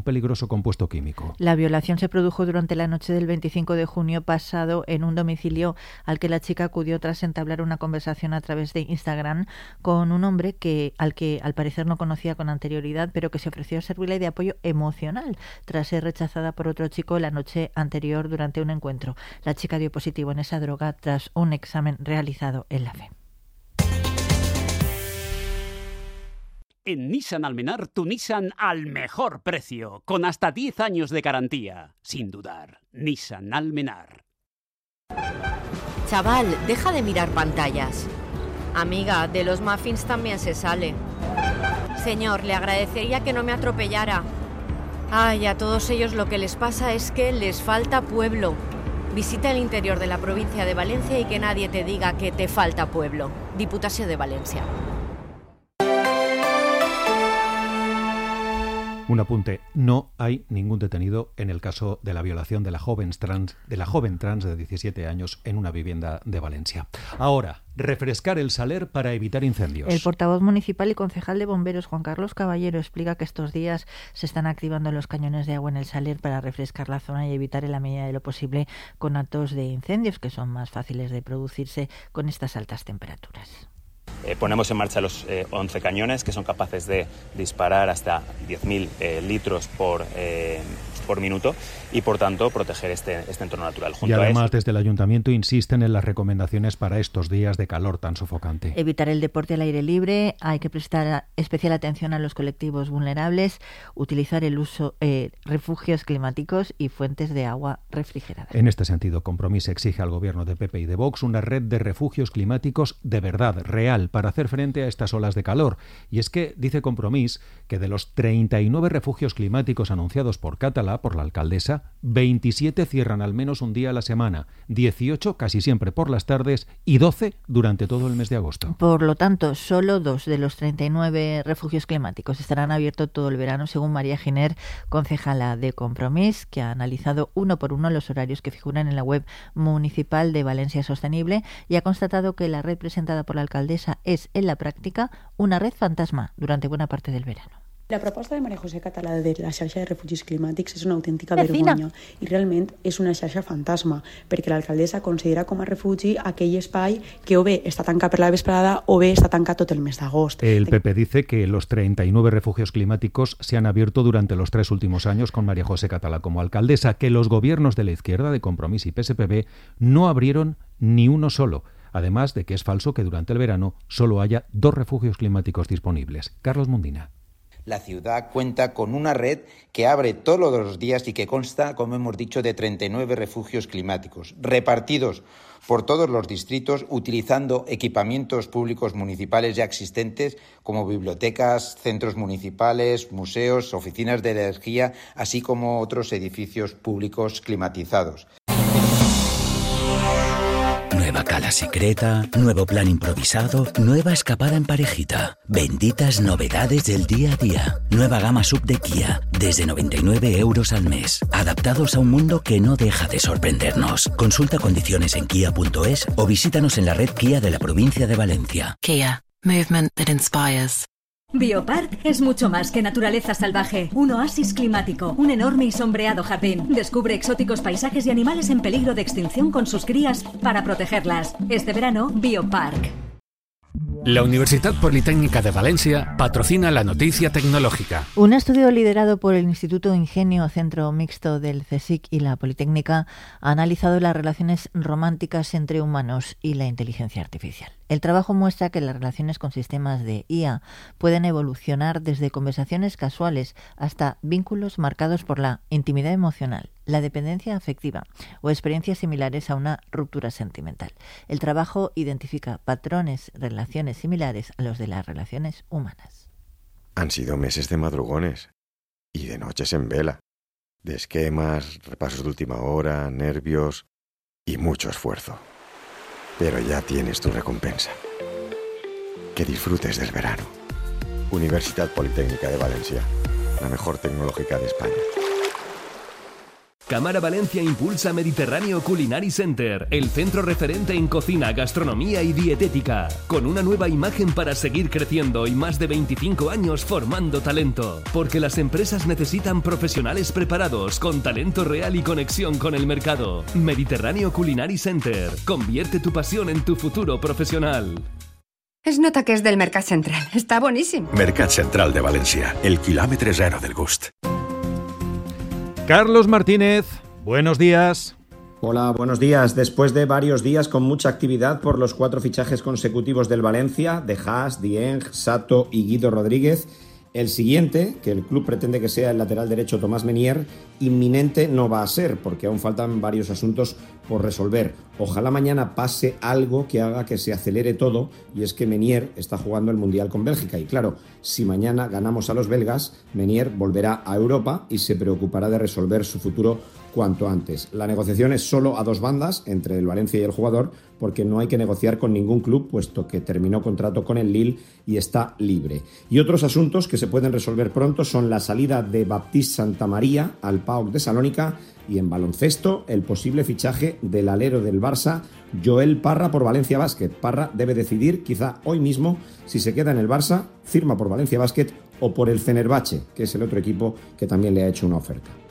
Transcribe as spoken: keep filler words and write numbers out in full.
peligroso compuesto químico. La violación se produjo durante la noche del veinticinco de junio pasado en un domicilio al que la chica acudió tras entablar una conversación a través de Instagram con un hombre que al que al parecer no conocía con anterioridad, pero que se ofreció a servirle de apoyo emocional tras ser rechazada por otro chico la noche anterior durante un encuentro. La chica dio positivo en esa droga tras un examen realizado en la fe. En Nissan Almenar, tu Nissan al mejor precio, con hasta diez años de garantía. Sin dudar, Nissan Almenar. Chaval, deja de mirar pantallas. Amiga, de los muffins también se sale. Señor, le agradecería que no me atropellara. Ay, a todos ellos lo que les pasa es que les falta pueblo. Visita el interior de la provincia de Valencia y que nadie te diga que te falta pueblo. Diputació de Valencia. Un apunte, no hay ningún detenido en el caso de la violación de la joven trans, de la joven trans de diecisiete años en una vivienda de Valencia. Ahora, refrescar el Saler para evitar incendios. El portavoz municipal y concejal de bomberos, Juan Carlos Caballero, explica que estos días se están activando los cañones de agua en el Saler para refrescar la zona y evitar en la medida de lo posible conatos de incendios que son más fáciles de producirse con estas altas temperaturas. Eh, ponemos en marcha los eh, once cañones que son capaces de disparar hasta diez mil eh, litros por, eh, por minuto y, por tanto, proteger este, este entorno natural. Junto y además, a eso, desde el Ayuntamiento insisten en las recomendaciones para estos días de calor tan sofocante. Evitar el deporte al aire libre, hay que prestar especial atención a los colectivos vulnerables, utilizar el uso eh, refugios climáticos y fuentes de agua refrigeradas. En este sentido, Compromís exige al gobierno de P P y de Vox una red de refugios climáticos de verdad, real, para hacer frente a estas olas de calor. Y es que, dice Compromís, que de los treinta y nueve refugios climáticos anunciados por Catalá, por la alcaldesa, veintisiete cierran al menos un día a la semana, dieciocho casi siempre por las tardes y doce durante todo el mes de agosto. Por lo tanto, solo dos de los treinta y nueve refugios climáticos estarán abiertos todo el verano, según María Giner, concejala de Compromís, que ha analizado uno por uno los horarios que figuran en la web municipal de Valencia Sostenible y ha constatado que la red presentada por la alcaldesa es, en la práctica, una red fantasma durante buena parte del verano. La proposta de María José Català de la xarxa de refugis climàtics és una autèntica Vecina. vergonya i realment és una xarxa fantasma perquè l'alcaldessa considera com a refugi aquell espai que o bé està tancat per la vesprada o bé está tancat tot el mes de agosto. El P P dice que los treinta y nueve refugios climáticos se han abierto durante los tres últimos años con María José Català como alcaldesa, que los gobiernos de la izquierda de Compromís y P S P B no abrieron ni uno solo. Además de que es falso que durante el verano solo haya dos refugios climáticos disponibles. Carlos Mundina. La ciudad cuenta con una red que abre todos los días y que consta, como hemos dicho, de treinta y nueve refugios climáticos, repartidos por todos los distritos, utilizando equipamientos públicos municipales ya existentes, como bibliotecas, centros municipales, museos, oficinas de energía, así como otros edificios públicos climatizados. Nueva cala secreta, nuevo plan improvisado, nueva escapada en parejita. Benditas novedades del día a día. Nueva gama sub de Kia, desde noventa y nueve euros al mes. Adaptados a un mundo que no deja de sorprendernos. Consulta condiciones en kia punto es o visítanos en la red Kia de la provincia de Valencia. Kia, movement that inspires. Biopark es mucho más que naturaleza salvaje, un oasis climático, un enorme y sombreado jardín. Descubre exóticos paisajes y animales en peligro de extinción con sus crías para protegerlas. Este verano, Biopark. La Universidad Politécnica de Valencia patrocina la noticia tecnológica. Un estudio liderado por el Instituto Ingenio, centro mixto del CSIC y la Politécnica, ha analizado las relaciones románticas entre humanos y la inteligencia artificial. El trabajo muestra que las relaciones con sistemas de I A pueden evolucionar desde conversaciones casuales hasta vínculos marcados por la intimidad emocional, la dependencia afectiva o experiencias similares a una ruptura sentimental. El trabajo identifica patrones, relaciones similares a los de las relaciones humanas. Han sido meses de madrugones y de noches en vela, de esquemas, repasos de última hora, nervios y mucho esfuerzo. Pero ya tienes tu recompensa. Que disfrutes del verano. Universidad Politécnica de Valencia, la mejor tecnológica de España. Cámara Valencia impulsa Mediterráneo Culinary Center, el centro referente en cocina, gastronomía y dietética, con una nueva imagen para seguir creciendo y más de veinticinco años formando talento. Porque las empresas necesitan profesionales preparados, con talento real y conexión con el mercado. Mediterráneo Culinary Center. Convierte tu pasión en tu futuro profesional. Es nota que és del Mercat Central. Està boníssim. Mercat Central de València, el quilòmetre zero del gust. Carlos Martínez, buenos días. Hola, buenos días. Después de varios días con mucha actividad por los cuatro fichajes consecutivos del Valencia, de Haas, Dieng, Sato y Guido Rodríguez, el siguiente, que el club pretende que sea el lateral derecho Tomás Menier, inminente no va a ser, porque aún faltan varios asuntos por resolver. Ojalá mañana pase algo que haga que se acelere todo, y es que Menier está jugando el Mundial con Bélgica. Y claro, si mañana ganamos a los belgas, Menier volverá a Europa y se preocupará de resolver su futuro cuanto antes. La negociación es solo a dos bandas, entre el Valencia y el jugador, porque no hay que negociar con ningún club, puesto que terminó contrato con el Lille y está libre. Y otros asuntos que se pueden resolver pronto son la salida de Baptiste Santamaría al P A O K de Salónica y en baloncesto el posible fichaje del alero del Barça, Joel Parra, por Valencia Basket. Parra debe decidir, quizá hoy mismo, si se queda en el Barça, firma por Valencia Basket o por el Fenerbahce, que es el otro equipo que también le ha hecho una oferta.